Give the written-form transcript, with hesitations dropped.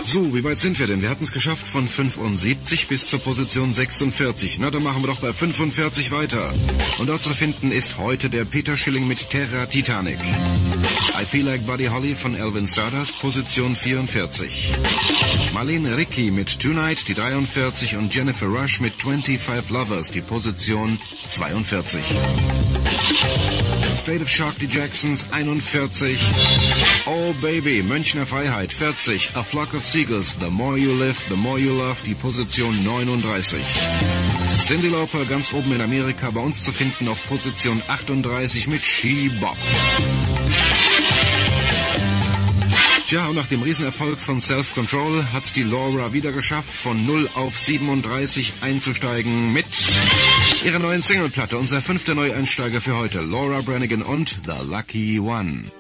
So, wie weit sind wir denn? Wir hatten es geschafft von 75 bis zur Position 46. Na, dann machen wir doch bei 45 weiter. Und dort zu finden ist heute der Peter Schilling mit Terra Titanic. I Feel Like Buddy Holly von Alvin Stardust, Position 44. Marlene Ricky mit Tonight, die 43, und Jennifer Rush mit 25 Lovers, die Position 42. State of Shock, die Jacksons, 41. Oh Baby, Münchner Freiheit, 40. A Flock of Seagulls, The More You Live, The More You Love, die Position 39. Cyndi Lauper ganz oben in Amerika, bei uns zu finden auf Position 38 mit She Bop. Tja, und nach dem Riesenerfolg von Self Control hat die Laura wieder geschafft, von 0 auf 37 einzusteigen mit ihrer neuen Singleplatte. Unser 5. Neueinsteiger für heute, Laura Branigan und The Lucky One.